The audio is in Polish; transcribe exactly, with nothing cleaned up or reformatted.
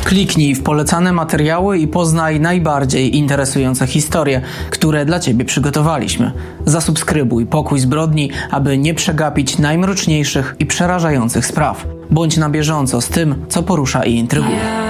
Kliknij w polecane materiały i poznaj najbardziej interesujące historie, które dla Ciebie przygotowaliśmy. Zasubskrybuj Pokój Zbrodni, aby nie przegapić najmroczniejszych i przerażających spraw. Bądź na bieżąco z tym, co porusza i intryguje.